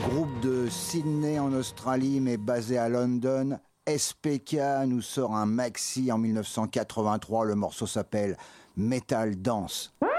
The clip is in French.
Groupe de Sydney en Australie mais basé à London, SPK nous sort un maxi en 1983, le morceau s'appelle Metal Dance.